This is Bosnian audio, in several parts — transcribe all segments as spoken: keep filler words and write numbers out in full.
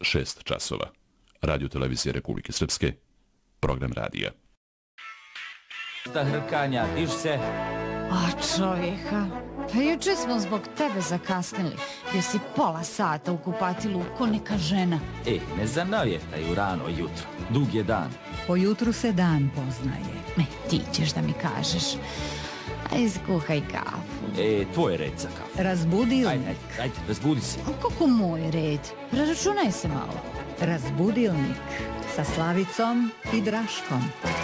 šest časova. Radio Televizije Republike Srpske, program radija. Ta hrkanja, diš se. A čovjeka, pa juče smo zbog tebe zakasnili. Bio si pola sata u kupatilu ko neka žena. E, ne zanavjetaj u rano jutro. Dug je dan. Po jutru se dan poznaje. Ne, ti ćeš da mi kažeš. Aj, skuhaj kafu. E, tvoj red za kafu. Razbudilnik. Ajde, ajde, ajde, razbudi se. A kako moj red? Preračunaj se malo. Razbudilnik sa Slavicom i Draškom.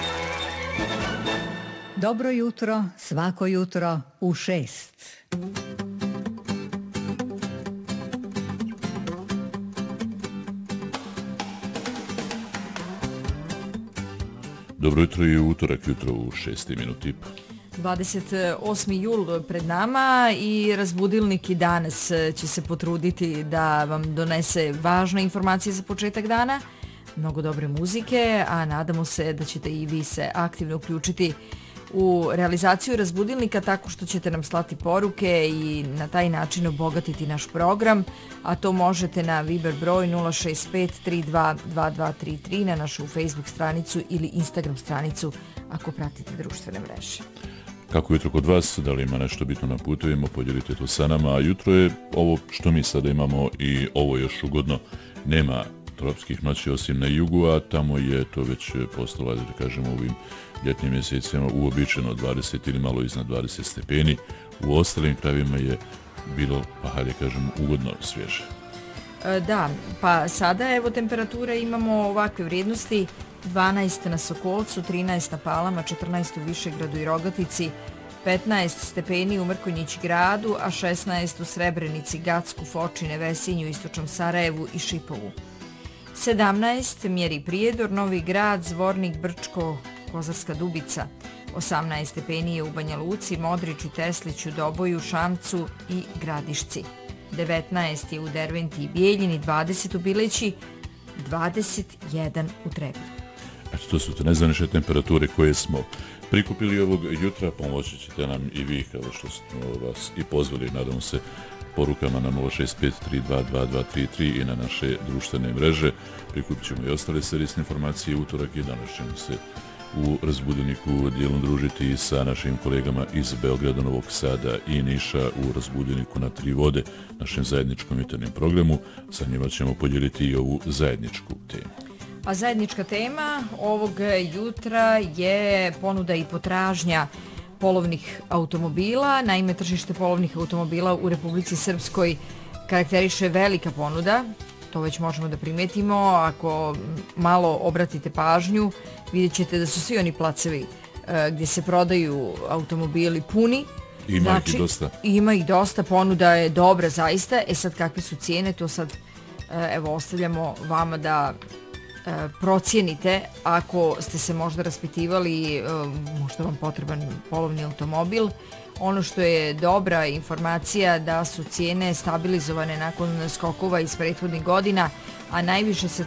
Dobro jutro, svako jutro u šest. Dobro jutro i utorak jutro u šesti minuti. dvadeset osmi jul pred nama i razbudilnik i danas će se potruditi da vam donese važne informacije za početak dana, mnogo dobre muzike, a nadamo se da ćete i vi se aktivno uključiti u realizaciju razbudilnika tako što ćete nam slati poruke i na taj način obogatiti naš program, a to možete na Viber broj nula šest pet tri dva dva dva tri tri, na našu Facebook stranicu ili Instagram stranicu ako pratite društvene mreže. Kako jutro kod vas, da li ima nešto bitno na putovima, podijelite to sa nama, a jutro je ovo što mi sada imamo i ovo još ugodno, nema tropskih noći osim na jugu, a tamo je to već postalo, da kažemo, u ovim ljetnim mjesecima uobičajeno dvadeset ili malo iznad dvadeset stepeni. U ostalim krajevima je bilo, pa hajde kažemo, ugodno svježe. E, da, pa sada evo temperature imamo ovakve vrijednosti: dvanaest na Sokolcu, trinaest na Palama, četrnaest u Višegradu i Rogatici, petnaest stepeni u Mrkonjić gradu, a šesnaest u Srebrenici, Gacku, Fočine, Vesinju, Istočnom Sarajevu i Šipovu. sedamnaest mjeri Prijedor, Novi Grad, Zvornik, Brčko, Kozarska Dubica. osamnaest stepeni je u Banja Luci, Modriću, Tesliću, Doboju, Šamcu i Gradišci. devetnaest je u Derventi i Bijeljini, dvadeset u Bileći, dvadeset jedan u Trebinju. Eto, to su te nezvanične temperature koje smo prikupili ovog jutra. Pomoći ćete nam i vi, kao što smo vas i pozvali, nadamo se, porukama na nula šest pet tri dva dva dva tri tri i na naše društvene mreže. Prikupit ćemo i ostale servisne informacije utorak i danas ćemo se u razbudilniku dijelom družiti sa našim kolegama iz Beograda, Novog Sada i Niša u razbudilniku na tri vode, našem zajedničkom jutarnjem programu. Sa njima ćemo podijeliti i ovu zajedničku temu. A zajednička tema ovog jutra je ponuda i potražnja polovnih automobila. Naime, tržište polovnih automobila u Republici Srpskoj karakteriše velika ponuda. To već možemo da primetimo. Ako malo obratite pažnju, vidjet ćete da su svi oni placevi e, gdje se prodaju automobili puni. Ima znači, ih i dosta. Ima ih dosta, ponuda je dobra zaista. E sad, kakve su cijene, to sad e, evo ostavljamo vama da e, procijenite. Ako ste se možda raspitivali, e, možda vam potreban polovni automobil. Ono što je dobra informacija da su cijene stabilizovane nakon skokova iz prethodnih godina, a najviše se